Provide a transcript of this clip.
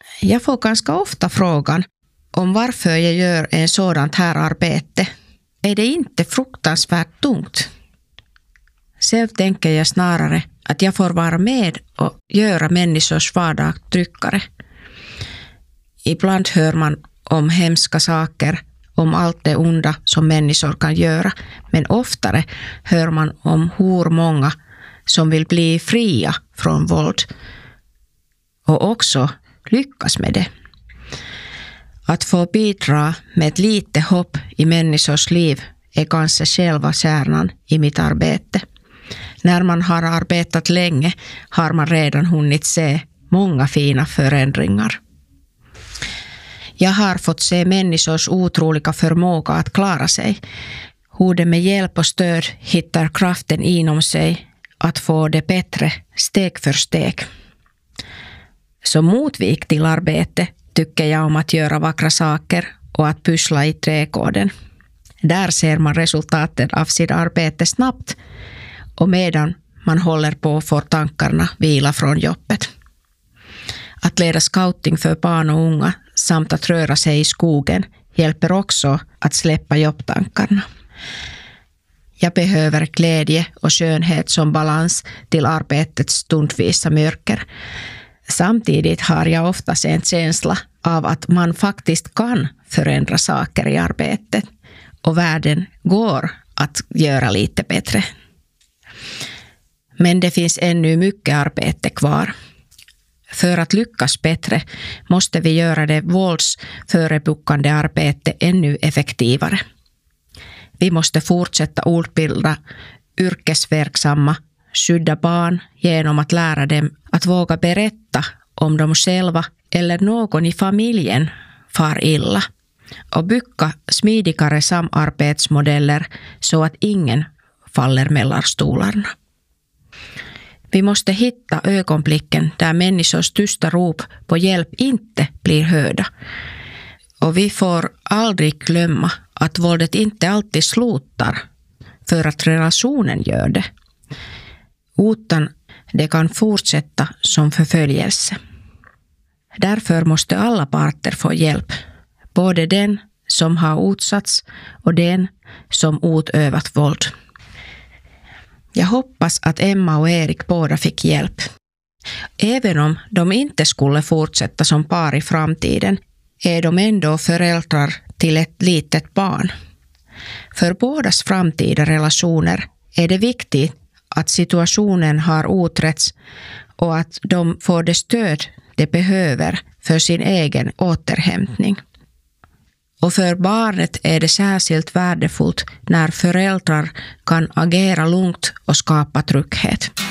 Jag får ganska ofta frågan om varför jag gör en sådant här arbete. Är det inte fruktansvärt tungt? Själv tänker jag snarare att jag får vara med och göra människors vardag tryggare. Ibland hör man om hemska saker, om allt det onda som människor kan göra, men oftare hör man om hur många som vill bli fria från våld och också lyckas med det. Att få bidra med ett lite hopp i människors liv är kanske själva kärnan i mitt arbete. När man har arbetat länge har man redan hunnit se många fina förändringar. Jag har fått se människors otroliga förmåga att klara sig, hur de med hjälp och stöd hittar kraften inom sig att få det bättre steg för steg. Som motvikt till arbete tycker jag om att göra vackra saker och att pyssla i trädgården. Där ser man resultatet av sitt arbete snabbt och medan man håller på får tankarna vila från jobbet. Att leda scouting för barn och unga samt att röra sig i skogen hjälper också att släppa jobbtankarna. Jag behöver glädje och skönhet som balans till arbetets stundvisa mörker. Samtidigt har jag oftast en känsla av att man faktiskt kan förändra saker i arbetet och världen går att göra lite bättre. Men det finns ännu mycket arbete kvar. För att lyckas bättre måste vi göra det våldsförebyggande arbete ännu effektivare. Vi måste fortsätta utbilda yrkesverksamma, skydda barn genom att lära dem att våga berätta om dem själva eller någon i familjen far illa och bygga smidigare samarbetsmodeller så att ingen faller mellan stolarna. Vi måste hitta ögonblicken där människors tysta rop på hjälp inte blir hörda. Och vi får aldrig glömma att våldet inte alltid slutar för att relationen gör det. Utan det kan fortsätta som förföljelse. Därför måste alla parter få hjälp. Både den som har utsatts och den som utövat våld. Jag hoppas att Emma och Erik båda fick hjälp. Även om de inte skulle fortsätta som par i framtiden är de ändå föräldrar till ett litet barn. För bådas framtida relationer är det viktigt att situationen har utretts och att de får det stöd de behöver för sin egen återhämtning. Och för barnet är det särskilt värdefullt när föräldrar kan agera lugnt och skapa trygghet.